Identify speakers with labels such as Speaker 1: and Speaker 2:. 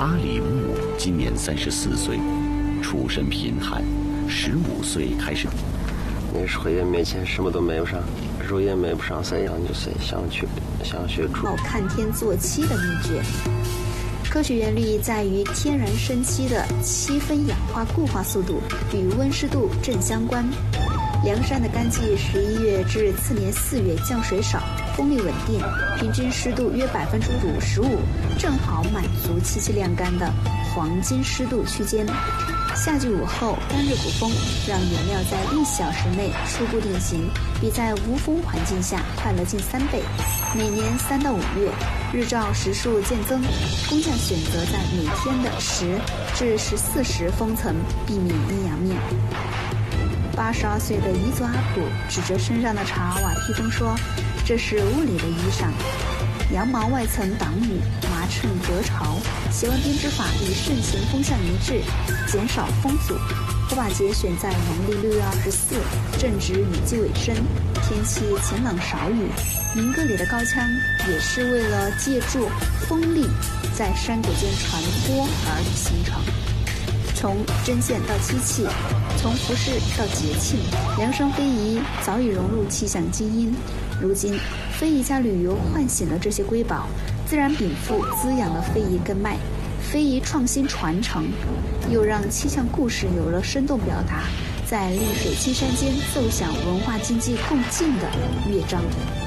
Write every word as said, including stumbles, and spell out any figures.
Speaker 1: 阿里木木今年三十四岁，出身贫寒，十五岁开始。
Speaker 2: 那时候也没钱，什么都没有上，肉也没不上，谁让就谁想去想学猪。
Speaker 3: 看天做漆的秘诀，科学原理在于天然生漆的漆分氧化固化速度与温湿度正相关。凉山的干季十一月至次年四月降水少，风力稳定，平均湿度约百分之五十五，正好满足漆器晾干的黄金湿度区间。夏季午后干热鼓风，让原料在一小时内初步定型，比在无风环境下快了近三倍。每年三到五月，日照时数渐增，工匠选择在每天的十至十四时封层，避免阴阳面。八十二岁的彝族阿普指着身上的茶瓦披风说：“这是屋里的衣裳，羊毛外层挡雨，麻衬隔潮。写完编织法与盛行风向一致，减少风阻。火把节选在农历六月二十四，正值雨季尾声，天气晴朗少雨。民歌里的高腔也是为了借助风力在山谷间传播而形成。”从针线到漆器，从服饰到节庆，凉山非遗早已融入气象基因。如今，非遗加旅游唤醒了这些瑰宝，自然禀赋滋养了非遗根脉，非遗创新传承，又让气象故事有了生动表达，在绿水青山间奏响文化经济共进的乐章。